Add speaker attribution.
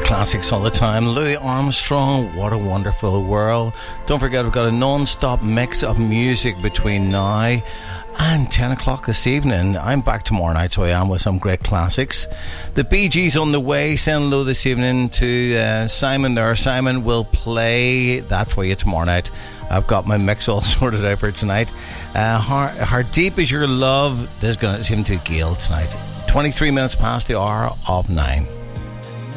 Speaker 1: Classics all the time. Louis Armstrong, What a Wonderful World. Don't forget, we've got a non-stop mix of music between now and 10 o'clock this evening. I'm back tomorrow night, so I am, with some great classics. The Bee Gees on the way. Send hello this evening to Simon there. Simon will play that for you tomorrow night. I've got my mix all sorted out for tonight. How Deep Is Your Love? This is going to seem to Gail tonight. 23 minutes past the hour of 9.